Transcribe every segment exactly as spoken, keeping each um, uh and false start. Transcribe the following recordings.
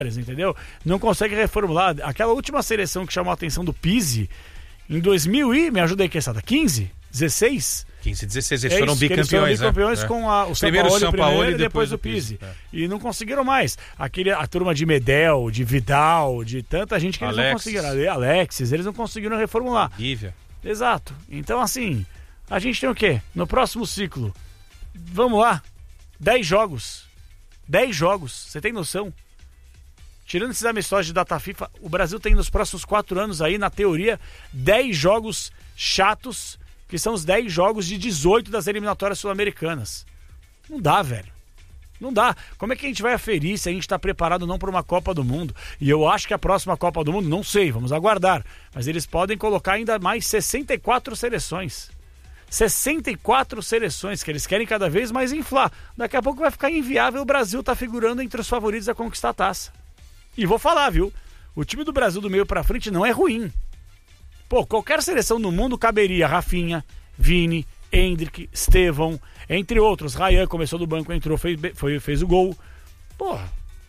entendeu? Não consegue reformular. Aquela última seleção que chamou a atenção do Pizzi, em dois mil e, me ajuda aí, que é essa, quinze? dezesseis? quinze, dezesseis, eles é foram isso, bicampeões, eles foram bicampeões, né? com a, o primeiro Sampaoli, São Paulo primeiro, e depois, depois o Pizzi. Pizzi. É. E não conseguiram mais. Aquele, a turma de Medel, de Vidal, de tanta gente que eles Alexis. não conseguiram. Alexis, eles não conseguiram reformular. Lívia. Exato. Então, assim, a gente tem o quê? No próximo ciclo, vamos lá, dez jogos. dez jogos, você tem noção? Tirando esses amistosos de data FIFA, o Brasil tem nos próximos quatro anos aí, na teoria, dez jogos chatos, que são os dez jogos de dezoito das eliminatórias sul-americanas. Não dá, velho. Não dá. Como é que a gente vai aferir se a gente está preparado ou não para uma Copa do Mundo? E eu acho que a próxima Copa do Mundo, não sei, vamos aguardar. Mas eles podem colocar ainda mais sessenta e quatro seleções. sessenta e quatro seleções que eles querem cada vez mais inflar. Daqui a pouco vai ficar inviável o Brasil estar tá figurando entre os favoritos a conquistar a taça. E vou falar, viu? O time do Brasil do meio pra frente não é ruim. Pô, qualquer seleção no mundo caberia Rafinha, Vini, Endrick, Estevão, entre outros. Ryan começou do banco, entrou, fez, foi, fez o gol. Porra.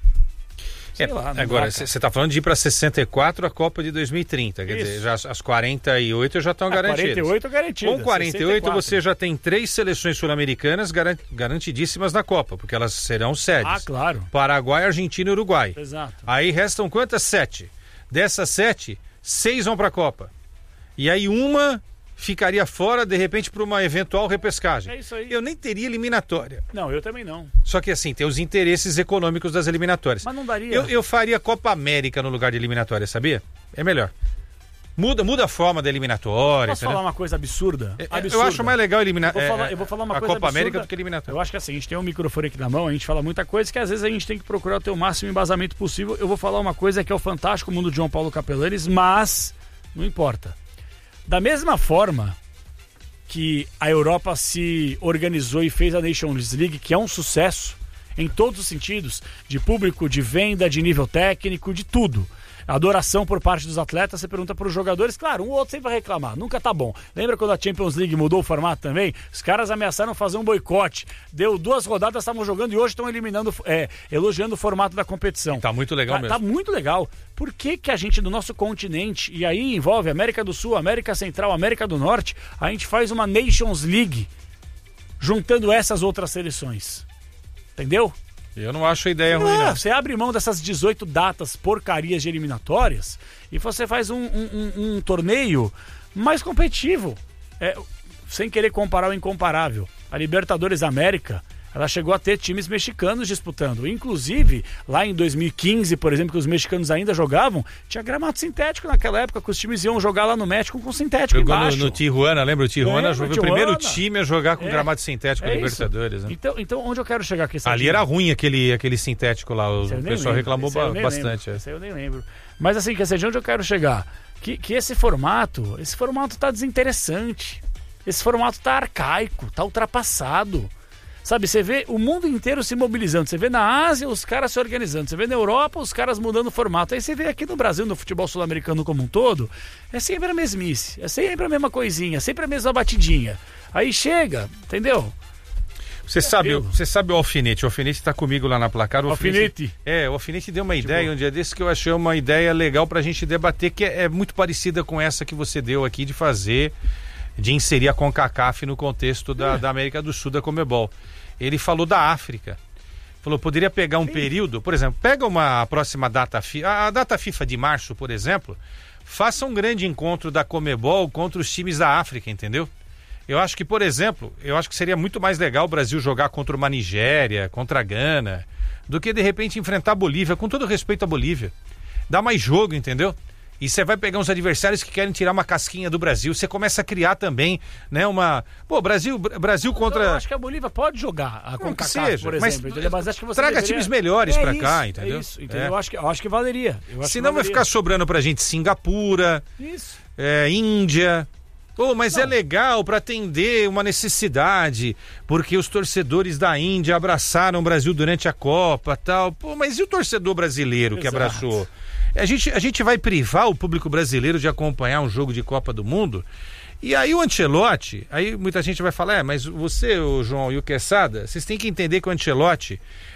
É, lá, agora, você tá falando de ir para sessenta e quatro a Copa de dois mil e trinta, quer Isso. dizer, já, as quarenta e oito já estão garantidas. quarenta e oito garantidas. Com quarenta e oito sessenta e quatro. Você já tem três seleções sul-americanas garantidíssimas na Copa, porque elas serão sedes. Ah, claro. Paraguai, Argentina e Uruguai. Exato. Aí restam quantas? Sete. Dessas sete, seis vão para a Copa. E aí uma ficaria fora, de repente, para uma eventual repescagem. É isso aí. Eu nem teria eliminatória. Não, eu também não. Só que assim, tem os interesses econômicos das eliminatórias. Mas não daria. Eu, eu faria Copa América no lugar de eliminatória, sabia? É melhor. Muda, muda a forma da eliminatória. Posso entendeu? falar uma coisa absurda? É, absurda? Eu acho mais legal eliminar. Eu vou falar, eu vou falar uma a coisa Copa absurda. América do que eliminatória. Eu acho que assim, a gente tem um microfone aqui na mão, a gente fala muita coisa que às vezes a gente tem que procurar ter o máximo embasamento possível. Eu vou falar uma coisa que é o fantástico mundo de João Paulo Capelanes, mas não importa. Da mesma forma que a Europa se organizou e fez a Nations League, que é um sucesso em todos os sentidos, de público, de venda, de nível técnico, de tudo. Adoração por parte dos atletas, você pergunta para os jogadores, claro, um ou outro sempre vai reclamar, nunca tá bom. Lembra quando a Champions League mudou o formato também? Os caras ameaçaram fazer um boicote, deu duas rodadas, estavam jogando e hoje estão eliminando, é, elogiando o formato da competição. Tá muito legal tá, mesmo. Tá muito legal. Por que que a gente, do nosso continente, e aí envolve América do Sul, América Central, América do Norte, a gente faz uma Nations League, juntando essas outras seleções? Entendeu? Eu não acho a ideia não, ruim, não. Você abre mão dessas dezoito datas porcarias de eliminatórias e você faz um, um, um, um torneio mais competitivo. É, sem querer comparar o incomparável. A Libertadores América, ela chegou a ter times mexicanos disputando. Inclusive, lá em dois mil e quinze, por exemplo, que os mexicanos ainda jogavam, tinha gramado sintético naquela época, que os times iam jogar lá no México com sintético Jogou embaixo. No, no Tijuana, lembra? O Tijuana é, foi o o primeiro time a jogar com é, gramado sintético é na Libertadores. Né? Então, então, onde eu quero chegar aqui? Ali era ruim aquele, aquele sintético lá, o pessoal reclamou bastante. Esse eu nem lembro. Mas assim, quer dizer, de onde eu quero chegar? Que, que esse formato, esse formato tá desinteressante. Esse formato tá arcaico, tá ultrapassado. Sabe, você vê o mundo inteiro se mobilizando, você vê na Ásia os caras se organizando, você vê na Europa os caras mudando o formato, aí você vê aqui no Brasil, no futebol sul-americano como um todo, é sempre a mesmice, é sempre a mesma coisinha, sempre a mesma batidinha. Aí chega, entendeu? Você é sabe, você sabe o Alfinete, o Alfinete está comigo lá na Placar. O Alfinete? Alfinete é, o Alfinete deu uma ideia um dia desse que eu achei uma ideia legal pra gente debater, que é, é muito parecida com essa que você deu aqui de fazer... de inserir a CONCACAF no contexto da, é. da América do Sul, da Conmebol. Ele falou da África. Falou, poderia pegar um Sim. período, por exemplo, pega uma próxima data FIFA, a data FIFA de março, por exemplo, faça um grande encontro da Conmebol contra os times da África, entendeu? Eu acho que, por exemplo, eu acho que seria muito mais legal o Brasil jogar contra uma Nigéria, contra a Gana, do que de repente enfrentar a Bolívia, com todo respeito à Bolívia. Dá mais jogo, entendeu? E você vai pegar uns adversários que querem tirar uma casquinha do Brasil. Você começa a criar também, né, uma... Pô, Brasil, Brasil contra... Eu acho que a Bolívia pode jogar a CONCACAF, por exemplo. Mas, mas acho que você traga deveria... times melhores é pra isso, cá, entendeu? É isso, entendeu? É. Eu, acho que, eu acho que valeria. Eu acho Senão que vai valeria. ficar sobrando pra gente Singapura, isso. É, Índia... Pô, mas Não. é legal para atender uma necessidade, porque os torcedores da Índia abraçaram o Brasil durante a Copa, tal. Pô, mas e o torcedor brasileiro que Exato. abraçou? A gente, a gente vai privar o público brasileiro de acompanhar um jogo de Copa do Mundo? E aí o Ancelotti, aí muita gente vai falar, é, mas você, o João e o Quesada, vocês têm que entender que o Ancelotti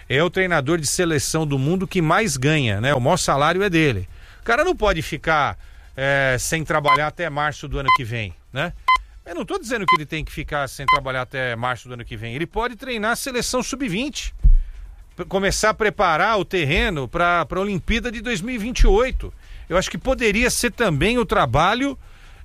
é o treinador de seleção do mundo que mais ganha, né? O maior salário é dele. O cara não pode ficar é, sem trabalhar até março do ano que vem, né? Eu não estou dizendo que ele tem que ficar sem trabalhar até março do ano que vem. Ele pode treinar a seleção sub vinte. Começar a preparar o terreno para a Olimpíada de dois mil e vinte e oito. Eu acho que poderia ser também o trabalho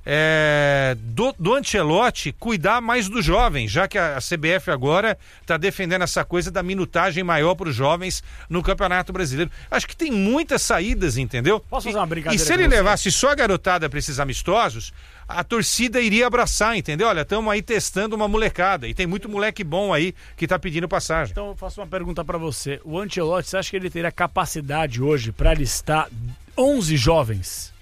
é, do, do Ancelotti cuidar mais dos jovens, já que a, a C B F agora está defendendo essa coisa da minutagem maior para os jovens no Campeonato Brasileiro. Acho que tem muitas saídas, entendeu? Posso fazer uma brincadeira? E se ele levasse só a garotada para esses amistosos, a torcida iria abraçar, entendeu? Olha, estamos aí testando uma molecada e tem muito moleque bom aí que está pedindo passagem. Então eu faço uma pergunta para você. O Ancelotti, você acha que ele teria capacidade hoje para listar onze jovens?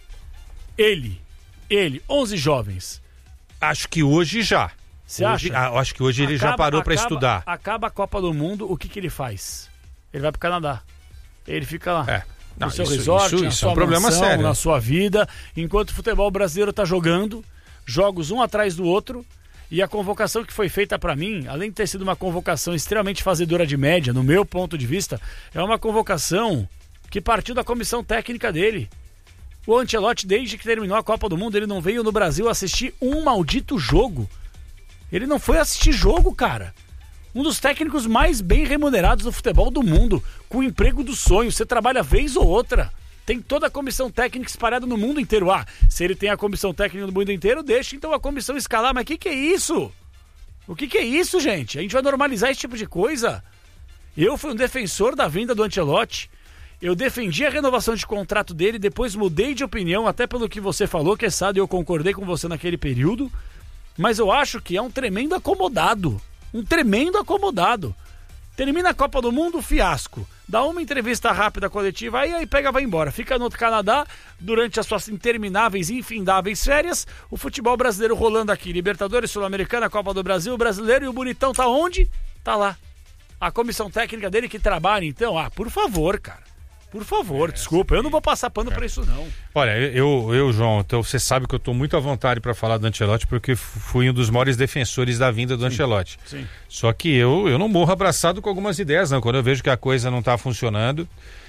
Ele, ele, onze jovens. Acho que hoje já. Você hoje, acha? Acho que hoje ele acaba, já parou para estudar. Acaba a Copa do Mundo, o que que ele faz? Ele vai para o Canadá. Ele fica lá. É. Não, no seu isso, resort, isso, na isso sua é um problema mansão, sério. na sua vida, enquanto o futebol brasileiro está jogando, jogos um atrás do outro, e a convocação que foi feita para mim, além de ter sido uma convocação extremamente fazedora de média, no meu ponto de vista, é uma convocação que partiu da comissão técnica dele. O Ancelotti, desde que terminou a Copa do Mundo, ele não veio no Brasil assistir um maldito jogo. Ele não foi assistir jogo, cara. Um dos técnicos mais bem remunerados do futebol do mundo, com o emprego do sonho. Você trabalha vez ou outra. Tem toda a comissão técnica espalhada no mundo inteiro. Ah, se ele tem a comissão técnica no mundo inteiro, deixa então a comissão escalar. Mas o que, que é isso? O que, que é isso, gente? A gente vai normalizar esse tipo de coisa? Eu fui um defensor da vinda do Ancelotti. Eu defendi a renovação de contrato dele, depois mudei de opinião, até pelo que você falou, que é sabe, eu concordei com você naquele período. Mas eu acho que é um tremendo acomodado. Um tremendo acomodado. Termina a Copa do Mundo, fiasco. Dá uma entrevista rápida coletiva, aí, aí pega, vai embora. Fica no Canadá, durante as suas intermináveis e infindáveis férias, o futebol brasileiro rolando aqui. Libertadores, Sul-Americana, Copa do Brasil, o brasileiro, e o bonitão tá onde? Tá lá. A comissão técnica dele que trabalha, então, ah, por favor, cara. Por favor, é, desculpa, eu não vou passar pano é. pra isso, não. Olha, eu, eu João, então você sabe que eu tô muito à vontade para falar do Ancelotti, porque fui um dos maiores defensores da vinda do Sim. Ancelotti. Sim. Só que eu, eu não morro abraçado com algumas ideias, não. Quando eu vejo que a coisa não tá funcionando,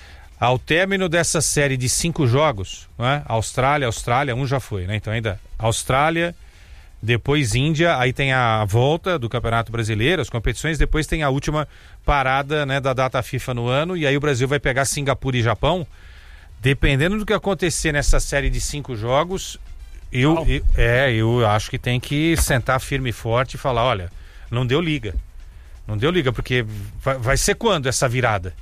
ao término dessa série de cinco jogos, né? Austrália, Austrália, um já foi, né? Então ainda Austrália, depois Índia, aí tem a volta do Campeonato Brasileiro, as competições, depois tem a última parada, né, da data FIFA no ano, e aí o Brasil vai pegar Singapura e Japão. Dependendo do que acontecer nessa série de cinco jogos, eu, eu, é, eu acho que tem que sentar firme e forte e falar, olha, não deu liga. Não deu liga, porque vai, vai ser quando essa virada?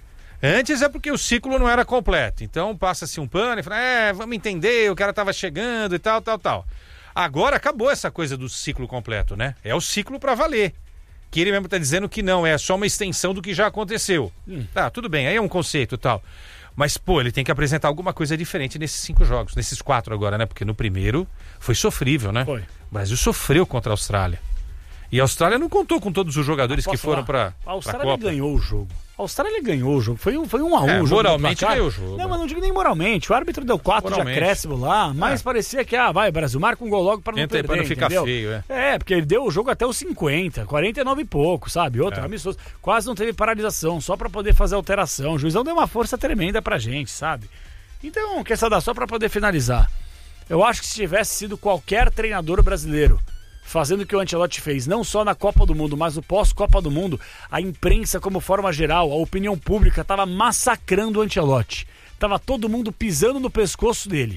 Antes é porque o ciclo não era completo, então passa-se um pano e fala, é, vamos entender, o cara tava chegando e tal, tal, tal. Agora acabou essa coisa do ciclo completo, né? É o ciclo para valer. Que ele mesmo tá dizendo que não, é só uma extensão do que já aconteceu. Hum. Tá, tudo bem, aí é um conceito e tal. Mas, pô, ele tem que apresentar alguma coisa diferente nesses cinco jogos, nesses quatro agora, né? Porque no primeiro foi sofrível, né? Foi. O Brasil sofreu contra a Austrália. E a Austrália não contou com todos os jogadores que foram para a Austrália ganhou o jogo. A Austrália ganhou o jogo. Foi um, foi um a um. É, o jogo moralmente ganhou o jogo. Não, mas não digo nem moralmente. O árbitro deu quatro de acréscimo lá, mas é. parecia que, ah, vai, Brasil, marca um gol logo para não Entra perder, pra não ficar entendeu? feio, é. É, porque ele deu o jogo até os cinquenta, quarenta e nove e pouco, sabe? Outro, é. amistoso. Quase não teve paralisação, só para poder fazer alteração. O juizão deu uma força tremenda pra gente, sabe? Então, quer saber, só para poder finalizar. Eu acho que se tivesse sido qualquer treinador brasileiro fazendo o que o Ancelotti fez, não só na Copa do Mundo, mas no pós-Copa do Mundo, a imprensa, como forma geral, a opinião pública, estava massacrando o Ancelotti. Tava todo mundo pisando no pescoço dele.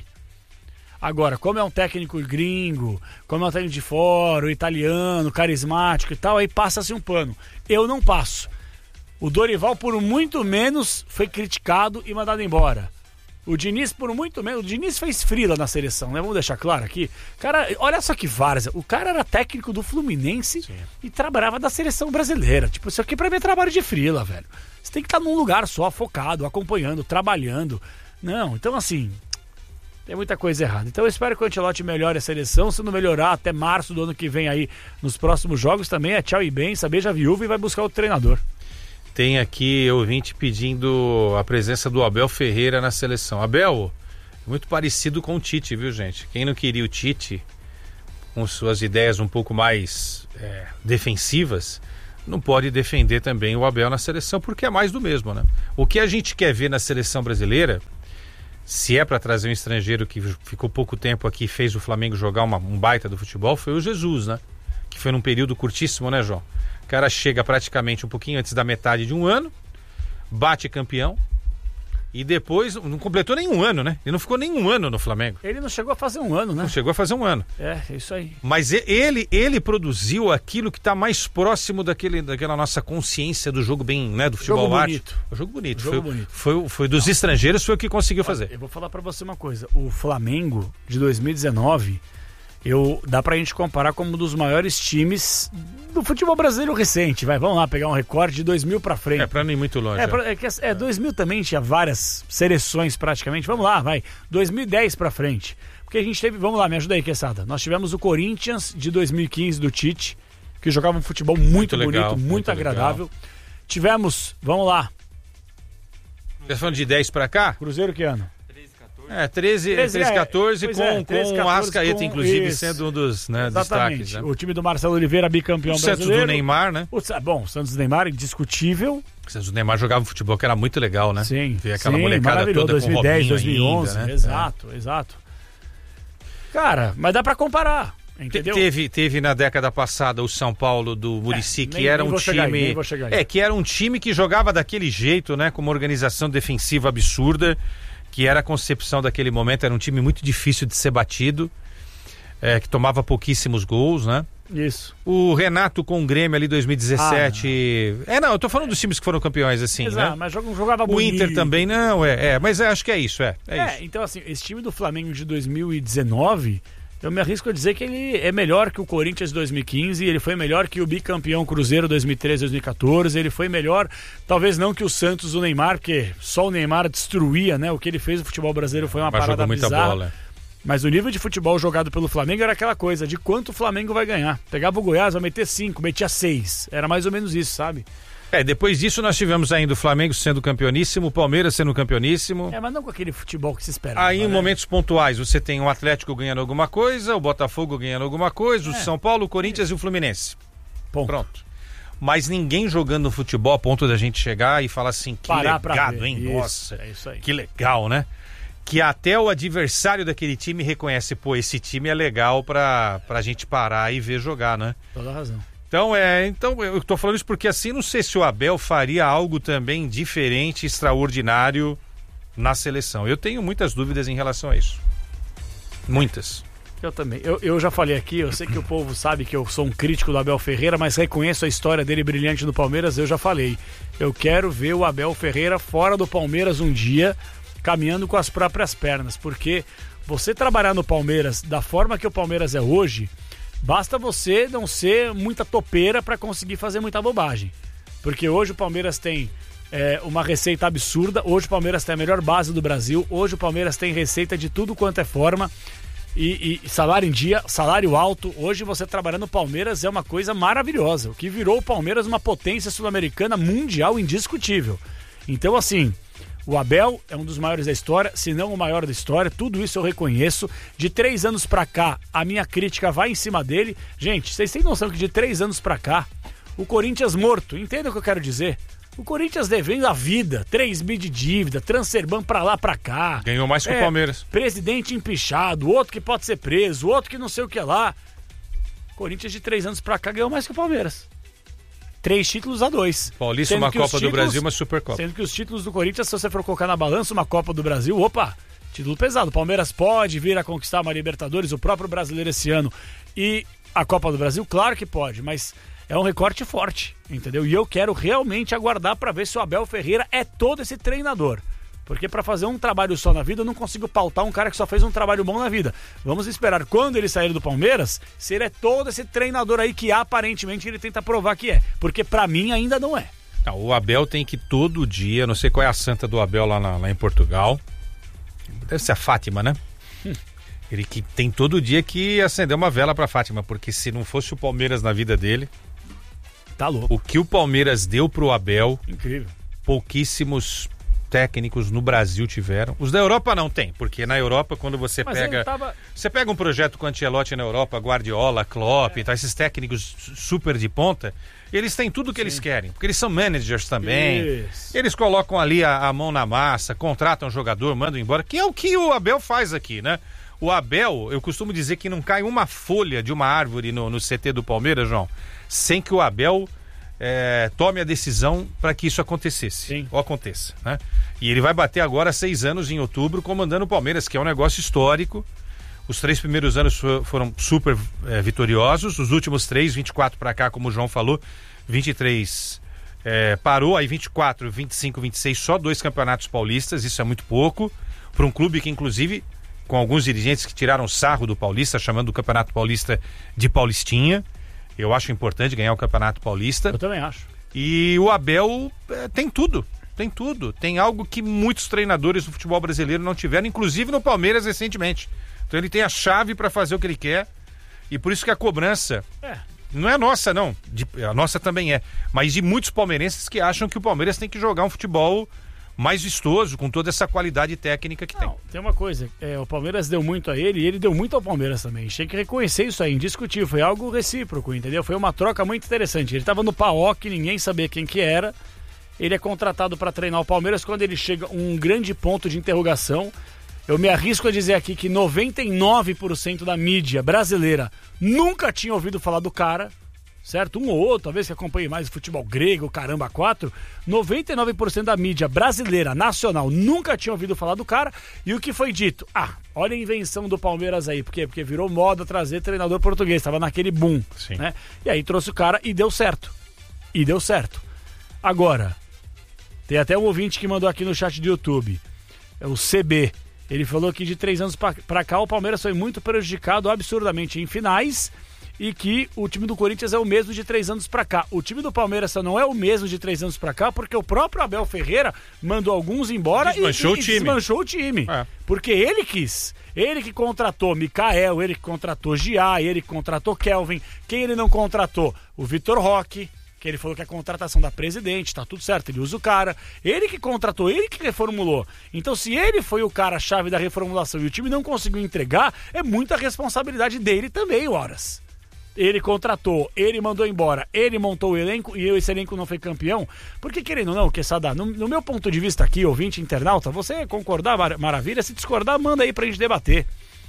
Agora, como é um técnico gringo, como é um técnico de fora, italiano, carismático e tal, aí passa-se um pano. Eu não passo. O Dorival, por muito menos, foi criticado e mandado embora. O Diniz, por muito menos, o Diniz fez frila na seleção, né? Vamos deixar claro aqui. Cara, olha só que várzea. O cara era técnico do Fluminense Sim. e trabalhava da seleção brasileira. Tipo, isso aqui pra mim é trabalho de frila, velho. Você tem que estar num lugar só, focado, acompanhando, trabalhando. Não, então assim, tem muita coisa errada. Então eu espero que o Ancelotti melhore a seleção. Se não melhorar, até março do ano que vem aí, nos próximos jogos também, é tchau e benção, beija a viúva e vai buscar outro treinador. Tem aqui ouvinte pedindo a presença do Abel Ferreira na seleção. Abel, muito parecido com o Tite, viu, gente? Quem não queria o Tite, com suas ideias um pouco mais é, defensivas, não pode defender também o Abel na seleção, porque é mais do mesmo, né? O que a gente quer ver na seleção brasileira, se é para trazer um estrangeiro que ficou pouco tempo aqui e fez o Flamengo jogar uma, um baita do futebol, foi o Jesus, né? Que foi num período curtíssimo, né, João? O cara chega praticamente um pouquinho antes da metade de um ano, bate campeão, e depois não completou nenhum ano, né? Ele não ficou nenhum ano no Flamengo. Ele não chegou a fazer um ano, né? Não chegou a fazer um ano. É, é isso aí. Mas ele, ele produziu aquilo que está mais próximo daquele, daquela nossa consciência do jogo bem, né? Do futebol jogo arte. bonito. O jogo bonito. O jogo foi, bonito. Foi, foi dos não. estrangeiros, foi o que conseguiu fazer. Eu vou falar pra você uma coisa. O Flamengo de dois mil e dezenove, eu, dá pra gente comparar como um dos maiores times do futebol brasileiro recente. Vai, vamos lá pegar um recorde de dois mil pra frente. É, pra não ir muito longe. É, pra, é, que, é, dois mil também tinha várias seleções praticamente. Vamos lá, vai. dois mil e dez pra frente. Porque a gente teve, vamos lá, me ajuda aí, Quesada. Nós tivemos o Corinthians de dois mil e quinze do Tite, que jogava um futebol muito, muito bonito, legal, muito, muito agradável. Legal. Tivemos, vamos lá. Você falando de dez pra cá? Cruzeiro que ano? É, treze, treze, quatorze com, é, treze, com o Arrascaeta, inclusive, isso. sendo um dos, né, destaques. Né? O time do Marcelo Oliveira, bicampeão o brasileiro. O Santos do Neymar, né? O, bom, o Santos do Neymar, indiscutível. O Santos do Neymar jogava futebol que era muito legal, né? Sim, ver aquela sim, molecada toda dois mil e dez, dois mil e onze, ainda, né? Exato, é. exato. Cara, mas dá pra comparar. Entendeu? Teve, teve na década passada o São Paulo do Muricy, é, que nem, era um time. Aí, é, que era um time que jogava daquele jeito, né? Com uma organização defensiva absurda, que era a concepção daquele momento, era um time muito difícil de ser batido, é, que tomava pouquíssimos gols, né? Isso. O Renato com o Grêmio ali dois mil e dezessete. Ah, não. É, não, eu tô falando dos times que foram campeões, assim, Exato, né? Mas jogava o bonito. Inter também, não, é, é, mas acho que é isso, é. É, é isso. Então, assim, esse time do Flamengo de dois mil e dezenove, eu me arrisco a dizer que ele é melhor que o Corinthians de dois mil e quinze, ele foi melhor que o bicampeão Cruzeiro dois mil e treze, dois mil e quatorze, ele foi melhor, talvez não que o Santos do Neymar, porque só o Neymar destruía, né? O que ele fez no futebol brasileiro foi uma mas parada jogou muita bizarra. Bola. Mas o nível de futebol jogado pelo Flamengo era aquela coisa de quanto o Flamengo vai ganhar. Pegava o Goiás, vai meter cinco, metia seis. Era mais ou menos isso, sabe? É, depois disso nós tivemos ainda o Flamengo sendo campeoníssimo, o Palmeiras sendo campeoníssimo. É, mas não com aquele futebol que se espera. Aí, em né? momentos pontuais, você tem o Atlético ganhando alguma coisa, o Botafogo ganhando alguma coisa, é. o São Paulo, o Corinthians é. e o Fluminense. Ponto. Pronto. Mas ninguém jogando futebol a ponto da gente chegar e falar assim, que Parar legado, hein? Isso, Nossa, é isso aí. Que legal, né? Que até o adversário daquele time reconhece, pô, esse time é legal pra, pra gente parar e ver jogar, né? Toda razão. Então, é, então, eu tô falando isso porque assim, não sei se o Abel faria algo também diferente, extraordinário na seleção. Eu tenho muitas dúvidas em relação a isso. Muitas. Eu também. Eu, eu já falei aqui, eu sei que o povo sabe que eu sou um crítico do Abel Ferreira, mas reconheço a história dele brilhante no Palmeiras, eu já falei. Eu quero ver o Abel Ferreira fora do Palmeiras um dia, caminhando com as próprias pernas, porque você trabalhar no Palmeiras da forma que o Palmeiras é hoje, basta você não ser muita topeira para conseguir fazer muita bobagem. Porque hoje o Palmeiras tem é, uma receita absurda, hoje o Palmeiras tem a melhor base do Brasil, hoje o Palmeiras tem receita de tudo quanto é forma, e, e salário em dia, salário alto. Hoje você trabalhando no Palmeiras é uma coisa maravilhosa, o que virou o Palmeiras uma potência sul-americana mundial indiscutível. Então, assim, o Abel é um dos maiores da história, se não o maior da história, tudo isso eu reconheço. De três anos pra cá, a minha crítica vai em cima dele. Gente, vocês têm noção que de três anos pra cá, o Corinthians morto, entendem o que eu quero dizer? O Corinthians devendo a vida, três bi de dívida, transferban pra lá, pra cá. Ganhou mais que é, o Palmeiras. Presidente empichado, outro que pode ser preso, outro que não sei o que lá. Corinthians de três anos pra cá ganhou mais que o Palmeiras. Três títulos a dois. Paulista, uma Copa títulos, do Brasil, uma Supercopa. Sendo que os títulos do Corinthians, se você for colocar na balança uma Copa do Brasil, opa, título pesado. O Palmeiras pode vir a conquistar uma Libertadores, o próprio Brasileiro esse ano. E a Copa do Brasil, claro que pode, mas é um recorte forte, entendeu? E eu quero realmente aguardar para ver se o Abel Ferreira é todo esse treinador. Porque para fazer um trabalho só na vida, eu não consigo pautar um cara que só fez um trabalho bom na vida. Vamos esperar quando ele sair do Palmeiras, se ele é todo esse treinador aí que aparentemente ele tenta provar que é. Porque para mim ainda não é. Não, o Abel tem que todo dia, não sei qual é a santa do Abel lá, na, lá em Portugal. Deve ser a Fátima, né? Hum. Ele que tem todo dia que acender uma vela pra Fátima, porque se não fosse o Palmeiras na vida dele... Tá louco. O que o Palmeiras deu pro Abel... Incrível. Pouquíssimos... técnicos no Brasil tiveram. Os da Europa não tem, porque na Europa, quando você Mas pega... Tava... Você pega um projeto com Ancelotti na Europa, Guardiola, Klopp, é. tá, esses técnicos super de ponta, eles têm tudo o que Sim. eles querem, porque eles são managers também. Isso. Eles colocam ali a, a mão na massa, contratam um jogador, mandam embora, que é o que o Abel faz aqui, né? O Abel, eu costumo dizer que não cai uma folha de uma árvore no, no C T do Palmeiras, João, sem que o Abel é, tome a decisão para que isso acontecesse. Sim. Ou aconteça, né? E ele vai bater agora seis anos em outubro comandando o Palmeiras, que é um negócio histórico. Os três primeiros anos foram super é, vitoriosos, os últimos três, vinte e quatro para cá, como o João falou, vinte e três é, parou, aí vinte e quatro, vinte e cinco, vinte e seis, só dois campeonatos paulistas, isso é muito pouco, para um clube que inclusive... com alguns dirigentes que tiraram sarro do Paulista, chamando o Campeonato Paulista de Paulistinha. Eu acho importante ganhar o Campeonato Paulista. Eu também acho. E o Abel é, tem tudo, tem tudo. Tem algo que muitos treinadores do futebol brasileiro não tiveram, inclusive no Palmeiras recentemente. Então ele tem a chave para fazer o que ele quer, e por isso que a cobrança é. não é nossa, não. De, a nossa também é. Mas de muitos palmeirenses que acham que o Palmeiras tem que jogar um futebol... mais vistoso, com toda essa qualidade técnica que Não, tem. Tem uma coisa, é, o Palmeiras deu muito a ele e ele deu muito ao Palmeiras também. Tinha que reconhecer isso aí, indiscutível. Foi algo recíproco, entendeu? Foi uma troca muito interessante. Ele estava no P A O C, ninguém sabia quem que era. Ele é contratado para treinar o Palmeiras. Quando ele chega, um grande ponto de interrogação. Eu me arrisco a dizer aqui que noventa e nove por cento da mídia brasileira nunca tinha ouvido falar do cara. Certo? Um ou outro, talvez que acompanhe mais o futebol grego, caramba, quatro. noventa e nove por cento da mídia brasileira, nacional, nunca tinha ouvido falar do cara. E o que foi dito? Ah, olha a invenção do Palmeiras aí. Por quê? Porque virou moda trazer treinador português. Estava naquele boom. Sim. Né? E aí trouxe o cara e deu certo. E deu certo. Agora, tem até um ouvinte que mandou aqui no chat do YouTube. É o C B. Ele falou que de três anos pra, pra cá o Palmeiras foi muito prejudicado absurdamente em finais. E que o time do Corinthians é o mesmo de três anos pra cá. O time do Palmeiras só não é o mesmo de três anos pra cá, porque o próprio Abel Ferreira mandou alguns embora desmanchou e, e, o time. e desmanchou o time. É. Porque ele quis. Ele que contratou Mikael, ele que contratou Giá, ele que contratou Kelvin. Quem ele não contratou? O Vitor Roque, que ele falou que é a contratação da presidente, tá tudo certo, ele usa o cara. Ele que contratou, ele que reformulou. Então, se ele foi o cara-chave da reformulação e o time não conseguiu entregar, é muita responsabilidade dele também, horas. Ele contratou, ele mandou embora, ele montou o elenco e esse elenco não foi campeão. Porque, querendo ou não, Quesada, no, no meu ponto de vista aqui, ouvinte internauta, você concordar, mar- maravilha, se discordar, manda aí pra gente debater.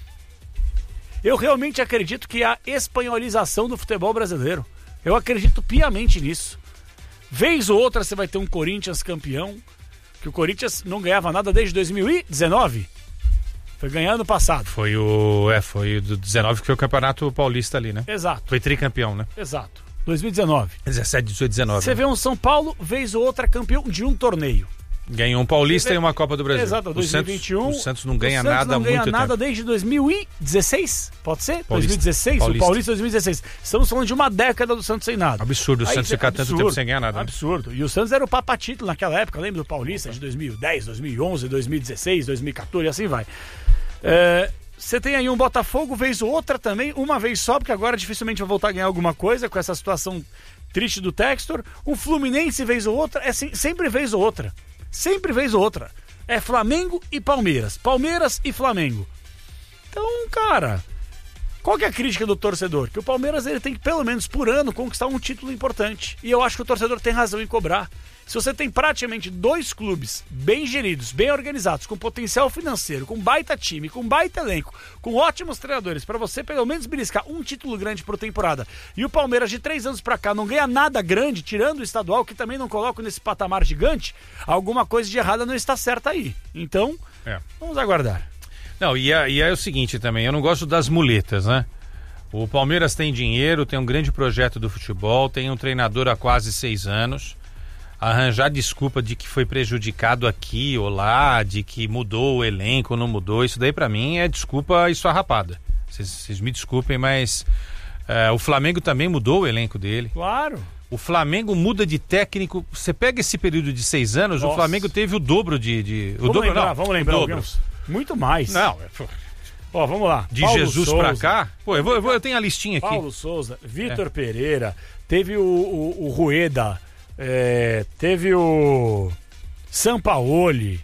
Eu realmente acredito que há espanholização do futebol brasileiro. Eu acredito piamente nisso. Vez ou outra você vai ter um Corinthians campeão, que o Corinthians não ganhava nada desde dois mil e dezenove. Foi ganhar ano passado. Foi o. É, foi do dezenove que foi o Campeonato Paulista ali, né? Exato. Foi tricampeão, né? Exato. dois mil e dezenove. dezessete, dezoito, dezenove. Você né? vê um São Paulo, vez ou outra, campeão de um torneio. Ganhou um Paulista vê... e uma Copa do Brasil. Exato, dois mil e vinte e um. O Santos, o Santos não ganha o Santos nada há muito tempo. não ganha nada desde dois mil e dezesseis? Pode ser? Paulista. dois mil e dezesseis? Paulista. O Paulista dois mil e dezesseis. Estamos falando de uma década do Santos sem nada. Absurdo, o Aí, Santos ficar tanto tempo sem ganhar nada. Né? Absurdo. E o Santos era o papa-título naquela época, lembra do Paulista de dois mil e dez, dois mil e onze, dois mil e dezesseis, dois mil e quatorze e assim vai. Você é, tem aí um Botafogo, vez ou outra também, uma vez só, porque agora dificilmente vai voltar a ganhar alguma coisa com essa situação triste do Textor. Um Fluminense, vez ou outra, é se, sempre vez ou outra. Sempre vez ou outra. É Flamengo e Palmeiras. Palmeiras e Flamengo. Então, cara, qual que é a crítica do torcedor? Que o Palmeiras ele tem que, pelo menos por ano, conquistar um título importante. E eu acho que o torcedor tem razão em cobrar. Se você tem praticamente dois clubes bem geridos, bem organizados, com potencial financeiro, com baita time, com baita elenco, com ótimos treinadores, para você pelo menos beliscar um título grande por temporada, e o Palmeiras de três anos para cá não ganha nada grande, tirando o estadual, que também não coloca nesse patamar gigante, alguma coisa de errada não está certa aí. Então, é. vamos aguardar. Não, e é, e é o seguinte também, eu não gosto das muletas, né? O Palmeiras tem dinheiro, tem um grande projeto do futebol, tem um treinador há quase seis anos. Arranjar desculpa de que foi prejudicado aqui ou lá, de que mudou o elenco ou não mudou, isso daí pra mim é desculpa esfarrapada. Vocês me desculpem, mas é, o Flamengo também mudou o elenco dele. Claro. O Flamengo muda de técnico. Você pega esse período de seis anos, Nossa. O Flamengo teve o dobro de... de... O vamos dobro, lembrar, não, vamos lembrar. o dobro. Muito mais. Não, é... Ó, vamos lá. De Paulo Jesus Souza, pra cá? Pô, eu, vou, eu, vou, eu tenho a listinha aqui. Paulo Souza, Vitor é. Pereira, teve o, o, o Rueda, é, teve o... Sampaoli.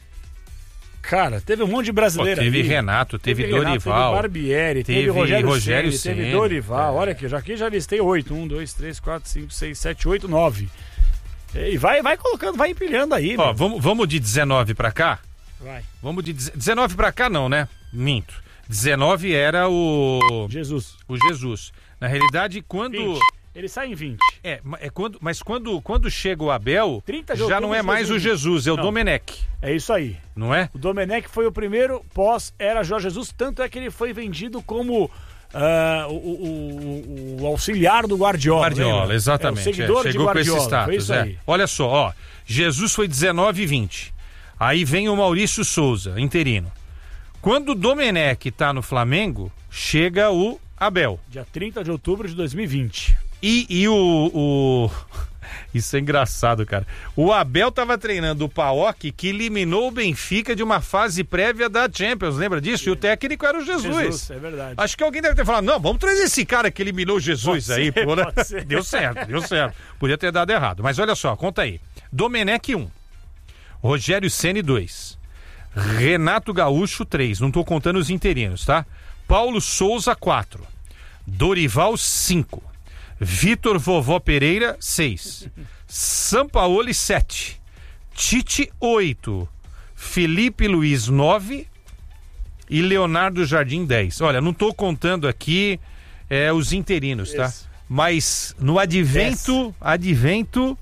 Cara, teve um monte de brasileiro. Pô, teve ali. Renato, teve, teve Dorival. Renato, teve Barbieri, teve, teve Rogério, Rogério Ceni, teve Dorival. É. Olha aqui, já aqui já listei oito. Um, dois, três, quatro, cinco, seis, sete, oito, nove. E vai, vai colocando, vai empilhando aí. Ó, vamos, vamos de dezenove pra cá? Vai. Vamos de dezenove pra cá não, né? Minto. dezenove era o... Jesus. O Jesus. Na realidade, quando... vinte. Ele sai em vinte. É, é quando, mas quando, quando chega o Abel, já não é mais o Jesus, é o não. Domenech. É isso aí. Não é? O Domenech foi o primeiro pós-era Jorge Jesus, tanto é que ele foi vendido como uh, o, o, o auxiliar do Guardiola. Guardiola, lembra? exatamente. É, o seguidor é, de Guardiola. Com esse status, foi isso é. aí. Olha só, ó, Jesus foi dezenove e vinte. Aí vem o Maurício Souza, interino. Quando o Domenech tá no Flamengo, chega o Abel. Dia trinta de outubro de dois mil e vinte. E, e o, o... Isso é engraçado, cara. O Abel tava treinando o Paok, que eliminou o Benfica de uma fase prévia da Champions, lembra disso? E o técnico era o Jesus. Jesus, é verdade. Acho que alguém deve ter falado, não, vamos trazer esse cara que eliminou o Jesus pode aí. Ser, pô, né? ser. Deu certo, deu certo. Podia ter dado errado. Mas olha só, conta aí. Domenech um, Rogério Ceni dois, Renato Gaúcho três, não tô contando os interinos, tá? Paulo Souza quatro, Dorival cinco, Vitor Vovó Pereira, seis. Sampaoli, sete. Tite, oito. Felipe Luiz, nove. E Leonardo Jardim, dez. Olha, não estou contando aqui é, os interinos, tá? Isso. Mas no advento, advento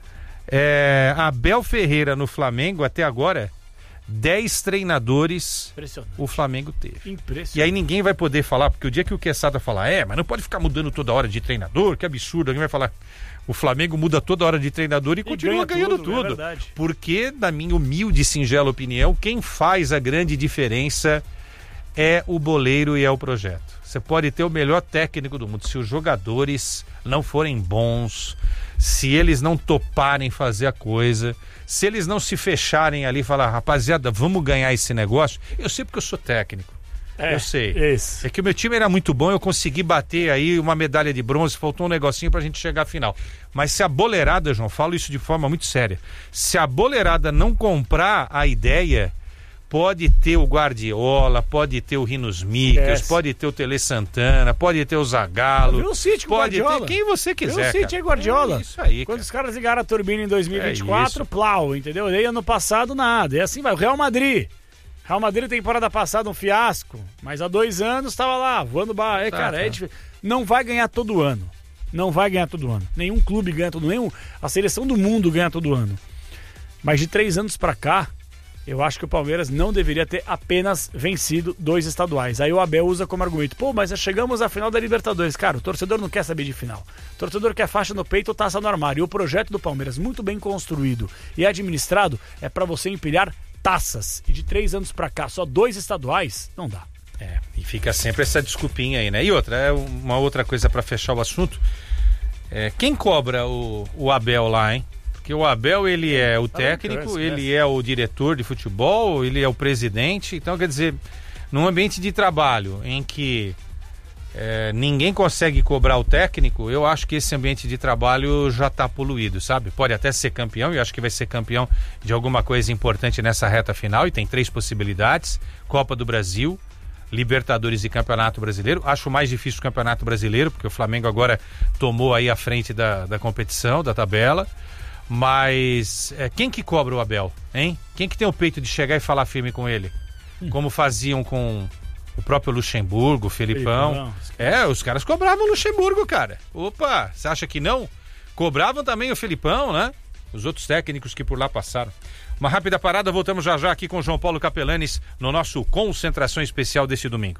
é, Abel Ferreira no Flamengo, até agora, dez treinadores o Flamengo teve. Impressionante. E aí ninguém vai poder falar, porque o dia que o Quesada falar, é, mas não pode ficar mudando toda hora de treinador, que absurdo. Alguém vai falar, o Flamengo muda toda hora de treinador e, e continua ganha ganhando tudo. tudo. É porque, na minha humilde e singela opinião, quem faz a grande diferença é o boleiro e é o projeto. Você pode ter o melhor técnico do mundo, se os jogadores não forem bons, se eles não toparem fazer a coisa, se eles não se fecharem ali e falar, rapaziada, vamos ganhar esse negócio. Eu sei porque eu sou técnico. É, eu sei. Esse. É que o meu time era muito bom, eu consegui bater aí uma medalha de bronze, faltou um negocinho pra gente chegar à final. Mas se a boleirada, João, falo isso de forma muito séria, se a boleirada não comprar a ideia, pode ter o Guardiola, pode ter o Rinos Michels, pode ter o Tele Santana, pode ter o Zagallo. Viu o City pode Guardiola. ter quem você quiser. Viu o City e Guardiola. É isso aí, quando cara. os caras ligaram a turbina em dois mil e vinte e quatro, é plau, entendeu? E aí ano passado nada. E assim vai. O Real Madrid. Real Madrid temporada passada um fiasco, mas há dois anos estava lá, voando barra. É, cara, é difícil. Não vai ganhar todo ano. Não vai ganhar todo ano. Nenhum clube ganha todo ano. Nenhum... A seleção do mundo ganha todo ano. Mas de três anos pra cá, eu acho que o Palmeiras não deveria ter apenas vencido dois estaduais. Aí o Abel usa como argumento, pô, mas já chegamos à final da Libertadores. Cara, o torcedor não quer saber de final. O torcedor quer faixa no peito ou taça no armário. E o projeto do Palmeiras, muito bem construído e administrado, é pra você empilhar taças. E de três anos pra cá, só dois estaduais, não dá. É, e fica sempre essa desculpinha aí, né? E outra, é uma outra coisa pra fechar o assunto. É, quem cobra o, o Abel lá, hein? Porque o Abel, ele é o técnico, ele é o diretor de futebol, ele é o presidente. Então, quer dizer, num ambiente de trabalho em que é, ninguém consegue cobrar o técnico, eu acho que esse ambiente de trabalho já está poluído, sabe? Pode até ser campeão, e acho que vai ser campeão de alguma coisa importante nessa reta final, e tem três possibilidades: Copa do Brasil, Libertadores e Campeonato Brasileiro. Acho mais difícil o Campeonato Brasileiro, porque o Flamengo agora tomou aí a frente da, da competição, da tabela. Mas é, quem que cobra o Abel, hein? Quem que tem o peito de chegar e falar firme com ele? Hum. Como faziam com o próprio Luxemburgo, o Felipão. Felipão. É, os caras cobravam o Luxemburgo, cara. Opa, você acha que não? Cobravam também o Felipão, né? Os outros técnicos que por lá passaram. Uma rápida parada, voltamos já já aqui com o João Paulo Capelanes no nosso Concentração Especial deste domingo.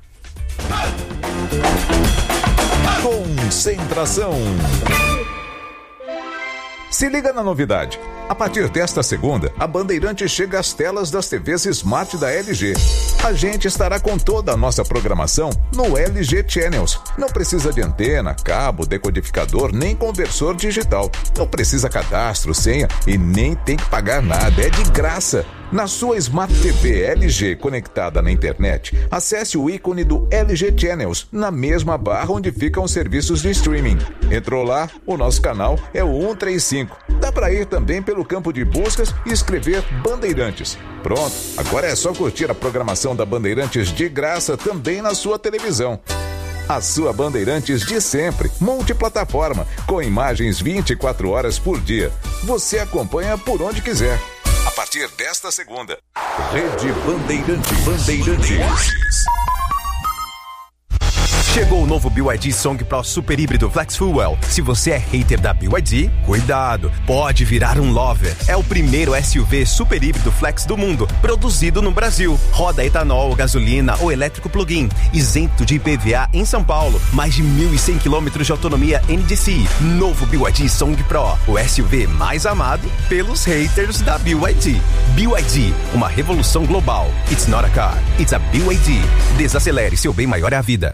Concentração. Se liga na novidade. A partir desta segunda, a Bandeirantes chega às telas das T Vs Smart da L G. A gente estará com toda a nossa programação no L G Channels. Não precisa de antena, cabo, decodificador, nem conversor digital. Não precisa cadastro, senha e nem tem que pagar nada. É de graça. Na sua Smart T V L G conectada na internet, acesse o ícone do L G Channels na mesma barra onde ficam os serviços de streaming. Entrou lá? O nosso canal é o cento e trinta e cinco. Dá para ir também pelo campo de buscas e escrever Bandeirantes. Pronto, agora é só curtir a programação da Bandeirantes de graça também na sua televisão. A sua Bandeirantes de sempre, multiplataforma, com imagens vinte e quatro horas por dia. Você acompanha por onde quiser. A partir desta segunda, Rede Bandeirantes. Bandeirantes. Chegou o novo B Y D Song Pro Super Híbrido Flex Fuel. Se você é hater da B Y D, cuidado, pode virar um lover. É o primeiro S U V super híbrido flex do mundo, produzido no Brasil. Roda etanol, gasolina ou elétrico plug-in, isento de I P V A em São Paulo. Mais de mil e cem quilômetros de autonomia N D C I. Novo B Y D Song Pro, o S U V mais amado pelos haters da B Y D. B Y D, uma revolução global. It's not a car, it's a B Y D. Desacelere, seu bem maior é a vida.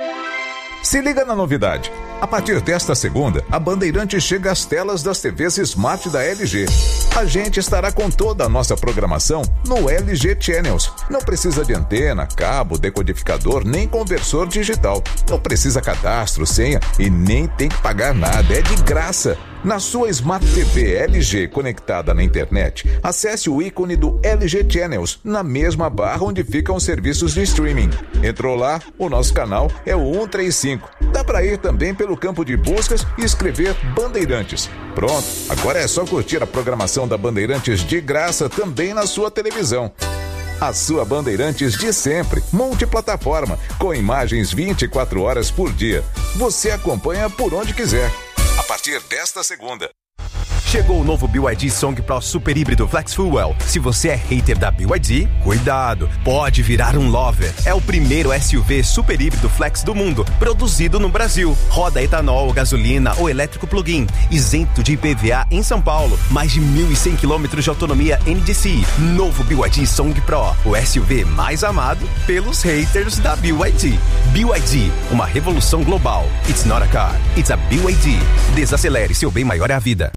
Se liga na novidade. A partir desta segunda, a Bandeirantes chega às telas das T Vs Smart da L G. A gente estará com toda a nossa programação no L G Channels. Não precisa de antena, cabo, decodificador, nem conversor digital. Não precisa cadastro, senha e nem tem que pagar nada. É de graça. Na sua Smart T V L G conectada na internet, acesse o ícone do L G Channels na mesma barra onde ficam os serviços de streaming. Entrou lá? O nosso canal é o cento e trinta e cinco. Dá para ir também pelo campo de buscas e escrever Bandeirantes. Pronto, agora é só curtir a programação da Bandeirantes de graça também na sua televisão. A sua Bandeirantes de sempre, multiplataforma, com imagens vinte e quatro horas por dia. Você acompanha por onde quiser. A partir desta segunda. Chegou o novo B Y D Song Pro Super Híbrido Flex Fuel. Se você é hater da B Y D, cuidado, pode virar um lover. É o primeiro S U V super híbrido flex do mundo, produzido no Brasil. Roda etanol, gasolina ou elétrico plug-in, isento de I P V A em São Paulo. Mais de mil e cem quilômetros de autonomia N D C I. Novo B Y D Song Pro, o S U V mais amado pelos haters da B Y D. B Y D, uma revolução global. It's not a car, it's a B Y D. Desacelere, seu bem maior é a vida.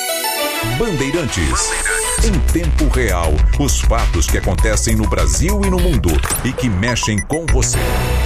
Bandeirantes. Em tempo real, os fatos que acontecem no Brasil e no mundo e que mexem com você.